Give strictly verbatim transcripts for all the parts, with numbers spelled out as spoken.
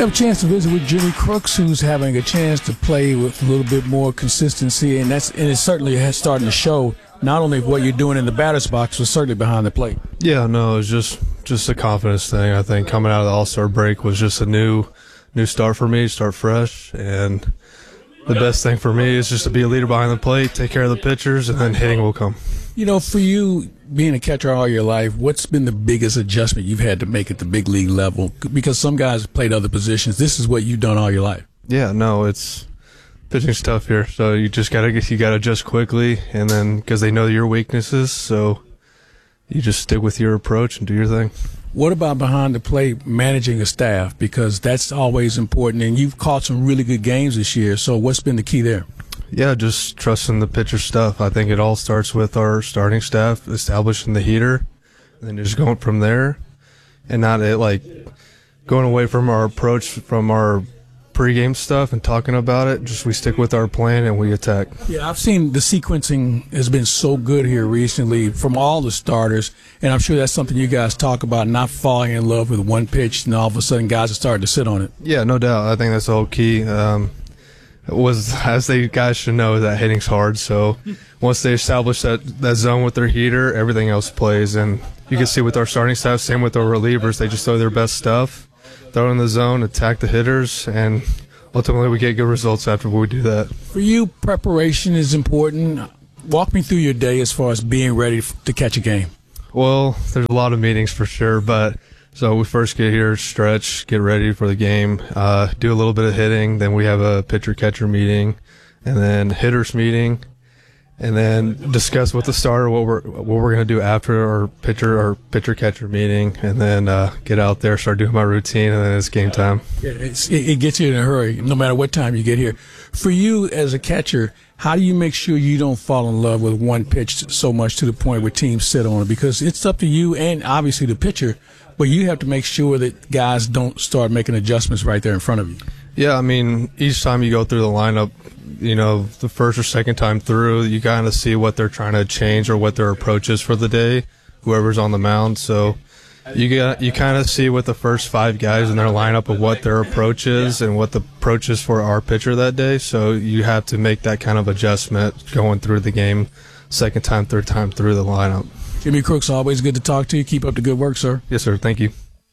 have a chance to visit with Jimmy Crooks, who's having a chance to play with a little bit more consistency, and that's and it certainly has starting to show not only what you're doing in the batter's box, but certainly behind the plate. Yeah, no, it's just just a confidence thing. I think coming out of the All-Star break was just a new new start for me, start fresh, and the best thing for me is just to be a leader behind the plate, take care of the pitchers, and then hitting will come. You know, for you, being a catcher all your life, what's been the biggest adjustment you've had to make at the big league level? Because some guys played other positions. This is what you've done all your life. Yeah, no, it's pitching's tough here. So you just gotta you gotta adjust quickly, and then because they know your weaknesses, so you just stick with your approach and do your thing. What about behind the plate, managing a staff? Because that's always important, and you've caught some really good games this year. So what's been the key there? Yeah, just trusting the pitcher stuff. I think it all starts with our starting staff, establishing the heater, and then just going from there, and not it like going away from our approach from our pregame stuff and talking about it. Just we stick with our plan and we attack. Yeah, I've seen the sequencing has been so good here recently from all the starters, and I'm sure that's something you guys talk about, not falling in love with one pitch and all of a sudden guys are starting to sit on it. Yeah, no doubt. I think that's the whole key. Um, was as they guys should know that hitting's hard, so once they establish that, that zone with their heater, everything else plays. And you can see with our starting staff, same with our relievers, they just throw their best stuff, throw it in the zone, attack the hitters, and ultimately we get good results after we do that. For you, preparation is important. Walk me through your day as far as being ready to catch a game. Well, there's a lot of meetings for sure, but so we first get here, stretch, get ready for the game, uh, do a little bit of hitting, then we have a pitcher-catcher meeting, and then hitters meeting, and then discuss with the starter what we're what we're going to do after our pitcher or pitcher-catcher meeting, and then uh, get out there, start doing my routine, and then it's game time. Yeah, it's, it, it gets you in a hurry, no matter what time you get here. For you as a catcher, how do you make sure you don't fall in love with one pitch so much to the point where teams sit on it? Because it's up to you and obviously the pitcher, but you have to make sure that guys don't start making adjustments right there in front of you. Yeah, I mean, each time you go through the lineup, you know, the first or second time through, you kind of see what they're trying to change or what their approach is for the day, whoever's on the mound. So you get you kind of see with the first five guys in their lineup of what their approach is and what the approach is for our pitcher that day. So you have to make that kind of adjustment going through the game, second time, third time through the lineup. Jimmy Crooks, always good to talk to you. Keep up the good work, sir. Yes, sir. Thank you.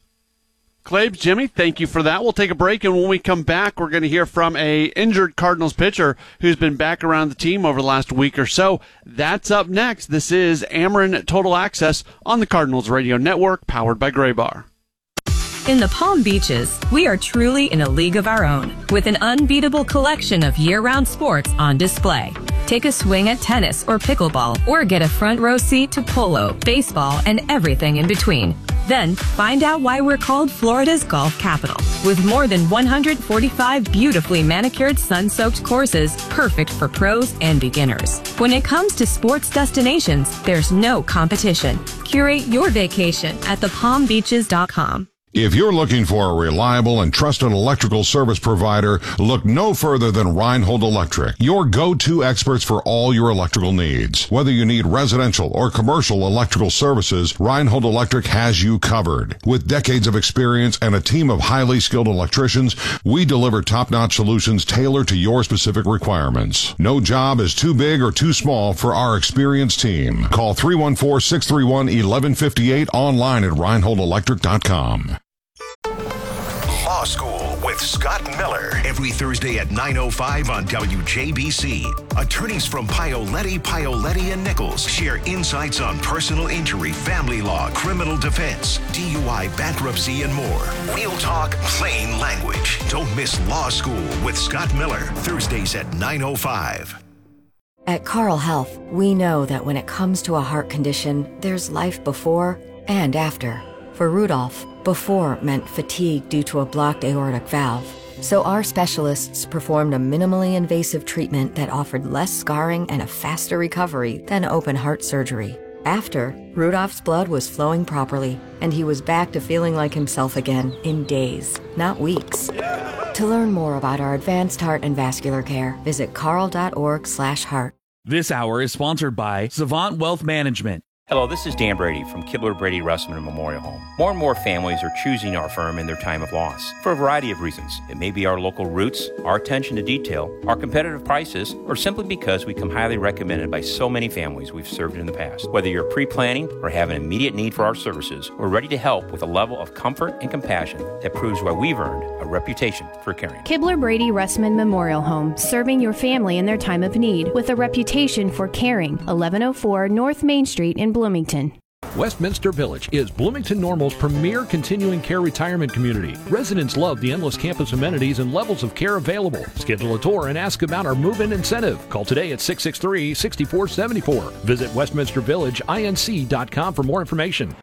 Claves, Jimmy, thank you for that. We'll take a break, and when we come back, we're going to hear from a injured Cardinals pitcher who's been back around the team over the last week or so. That's up next. This is Ameren Total Access on the Cardinals Radio Network, powered by Gray Bar. In the Palm Beaches, we are truly in a league of our own, with an unbeatable collection of year-round sports on display. Take a swing at tennis or pickleball, or get a front row seat to polo, baseball, and everything in between. Then, find out why we're called Florida's golf capital, with more than one hundred forty-five beautifully manicured sun-soaked courses perfect for pros and beginners. When it comes to sports destinations, there's no competition. Curate your vacation at the palm beaches dot com. If you're looking for a reliable and trusted electrical service provider, look no further than Reinhold Electric, your go-to experts for all your electrical needs. Whether you need residential or commercial electrical services, Reinhold Electric has you covered. With decades of experience and a team of highly skilled electricians, we deliver top-notch solutions tailored to your specific requirements. No job is too big or too small for our experienced team. Call three one four, six three one, one one five eight online at reinhold electric dot com. Law School with Scott Miller. Every Thursday at nine oh five on W J B C. Attorneys from Paoletti, Paoletti and Nichols share insights on personal injury, family law, criminal defense, D U I, bankruptcy, and more. Real talk, plain language. Don't miss Law School with Scott Miller. Thursdays at nine oh five. At Carle Health, we know that when it comes to a heart condition, there's life before and after. For Rudolph, before meant fatigue due to a blocked aortic valve. So our specialists performed a minimally invasive treatment that offered less scarring and a faster recovery than open heart surgery. After, Rudolph's blood was flowing properly, and he was back to feeling like himself again in days, not weeks. To learn more about our advanced heart and vascular care, visit carle dot org slash heart. This hour is sponsored by Savant Wealth Management. Hello, this is Dan Brady from Kibler Brady Russman Memorial Home. More and more families are choosing our firm in their time of loss for a variety of reasons. It may be our local roots, our attention to detail, our competitive prices, or simply because we come highly recommended by so many families we've served in the past. Whether you're pre-planning or have an immediate need for our services, we're ready to help with a level of comfort and compassion that proves why we've earned a reputation for caring. Kibler Brady Russman Memorial Home, serving your family in their time of need with a reputation for caring. eleven oh four North Main Street in Bloomington. Westminster Village is Bloomington Normal's premier continuing care retirement community. Residents love the endless campus amenities and levels of care available. Schedule a tour and ask about our move-in incentive. Call today at six six three, six four seven four. Visit westminster village inc dot com for more information.